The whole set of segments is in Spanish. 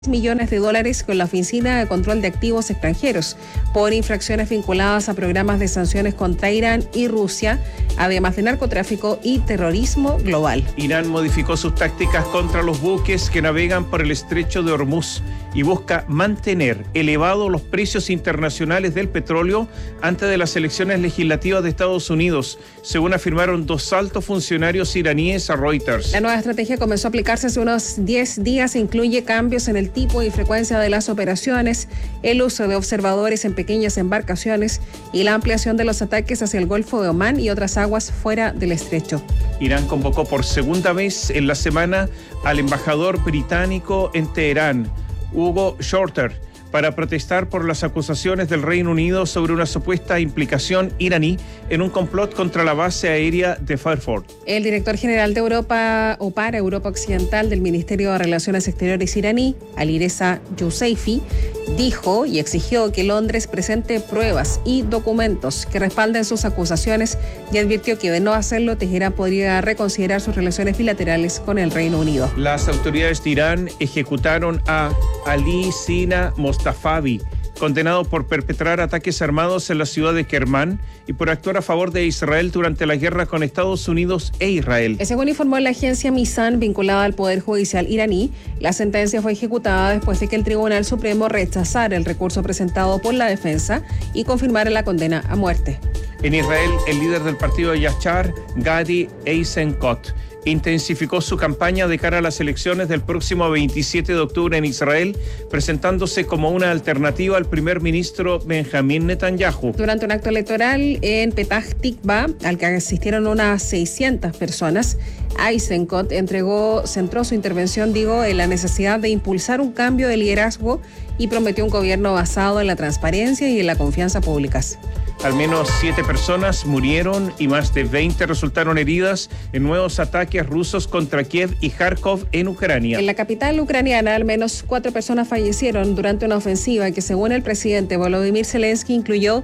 millones de dólares con la Oficina de Control de Activos Extranjeros por infracciones vinculadas a programas de sanciones contra Irán y Rusia, además de narcotráfico y terrorismo global. Irán modificó sus tácticas contra los buques que navegan por el estrecho de Hormuz y busca mantener elevados los precios internacionales del petróleo antes de las elecciones legislativas de Estados Unidos, según afirmaron dos altos funcionarios iraníes a Reuters. La nueva estrategia comenzó a aplicarse hace unos 10 días e incluye cambios en el tipo y frecuencia de las operaciones, el uso de observadores en pequeñas embarcaciones y la ampliación de los ataques hacia el Golfo de Omán y otras aguas fuera del estrecho. Irán convocó por segunda vez en la semana al embajador británico en Teherán, Hugo Shorter, para protestar por las acusaciones del Reino Unido sobre una supuesta implicación iraní en un complot contra la base aérea de Fairford. El director general de Europa o para Europa Occidental del Ministerio de Relaciones Exteriores iraní, Alireza Youseifi, dijo y exigió que Londres presente pruebas y documentos que respalden sus acusaciones y advirtió que de no hacerlo, Teherán podría reconsiderar sus relaciones bilaterales con el Reino Unido. Las autoridades de Irán ejecutaron a Ali Sina Mostafavi, condenado por perpetrar ataques armados en la ciudad de Kermán y por actuar a favor de Israel durante la guerra con Estados Unidos e Israel. Según informó la agencia Mizan, vinculada al Poder Judicial iraní, la sentencia fue ejecutada después de que el Tribunal Supremo rechazara el recurso presentado por la defensa y confirmara la condena a muerte. En Israel, el líder del partido Yachar, Gadi Eisenkot, intensificó su campaña de cara a las elecciones del próximo 27 de octubre en Israel, presentándose como una alternativa al primer ministro Benjamín Netanyahu. Durante un acto electoral en Petah Tikva, al que asistieron unas 600 personas, Eisenkot centró su intervención, en la necesidad de impulsar un cambio de liderazgo y prometió un gobierno basado en la transparencia y en la confianza públicas. Al menos 7 personas murieron y más de 20 resultaron heridas en nuevos ataques rusos contra Kiev y Kharkov en Ucrania. En la capital ucraniana, al menos 4 personas fallecieron durante una ofensiva que, según el presidente Volodymyr Zelensky, incluyó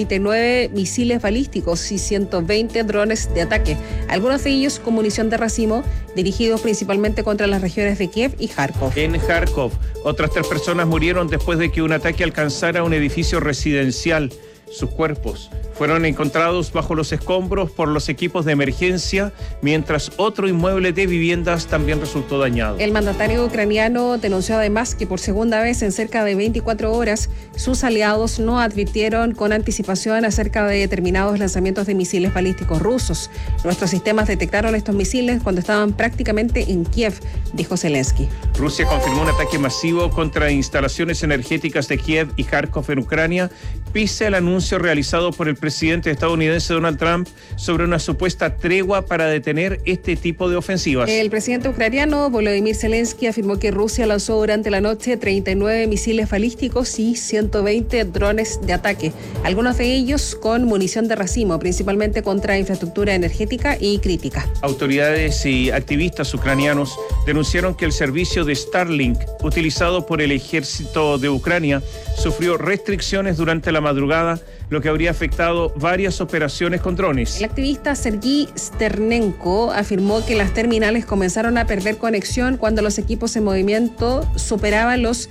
39 misiles balísticos y 120 drones de ataque, algunos de ellos con munición de racimo, dirigidos principalmente contra las regiones de Kiev y Kharkov. En Kharkov, otras 3 personas murieron después de que un ataque alcanzara un edificio residencial. Sus cuerpos fueron encontrados bajo los escombros por los equipos de emergencia, mientras otro inmueble de viviendas también resultó dañado. El mandatario ucraniano denunció además que por segunda vez en cerca de 24 horas sus aliados no advirtieron con anticipación acerca de determinados lanzamientos de misiles balísticos rusos. Nuestros sistemas detectaron estos misiles cuando estaban prácticamente en Kiev, dijo Zelensky. Rusia confirmó un ataque masivo contra instalaciones energéticas de Kiev y Kharkov en Ucrania, pese al anuncio realizado por el presidente estadounidense Donald Trump sobre una supuesta tregua para detener este tipo de ofensivas. El presidente ucraniano Volodymyr Zelensky afirmó que Rusia lanzó durante la noche 39 misiles balísticos y 120 drones de ataque, algunos de ellos con munición de racimo, principalmente contra infraestructura energética y crítica. Autoridades y activistas ucranianos denunciaron que el servicio de Starlink, utilizado por el ejército de Ucrania, sufrió restricciones durante la madrugada, lo que habría afectado varias operaciones con drones. El activista Sergei Sternenko afirmó que las terminales comenzaron a perder conexión cuando los equipos en movimiento superaban los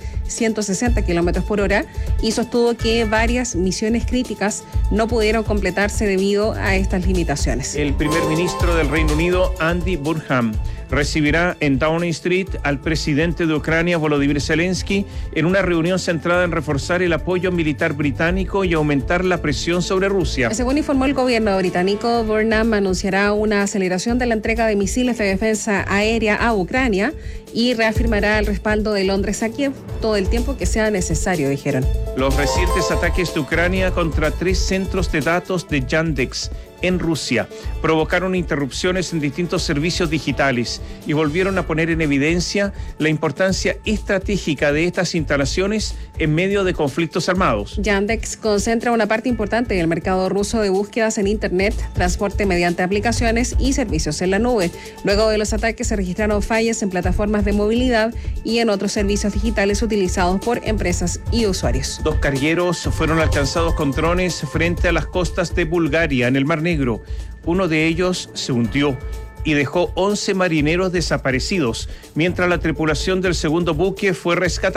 160 kilómetros por hora y sostuvo que varias misiones críticas no pudieron completarse debido a estas limitaciones. El primer ministro del Reino Unido, Andy Burnham, recibirá en Downing Street al presidente de Ucrania, Volodymyr Zelensky, en una reunión centrada en reforzar el apoyo militar británico y aumentar la presión sobre Rusia. Según informó el gobierno británico, Burnham anunciará una aceleración de la entrega de misiles de defensa aérea a Ucrania y reafirmará el respaldo de Londres a Kiev todo el tiempo que sea necesario, dijeron. Los recientes ataques de Ucrania contra 3 centros de datos de Yandex en Rusia provocaron interrupciones en distintos servicios digitales y volvieron a poner en evidencia la importancia estratégica de estas instalaciones en medio de conflictos armados. Yandex concentra una parte importante del mercado ruso de búsquedas en Internet, transporte mediante aplicaciones y servicios en la nube. Luego de los ataques se registraron fallas en plataformas de movilidad y en otros servicios digitales utilizados por empresas y usuarios. 2 cargueros fueron alcanzados con drones frente a las costas de Bulgaria, en el Mar Negro. Uno de ellos se hundió y dejó 11 marineros desaparecidos, mientras la tripulación del segundo buque fue rescatada.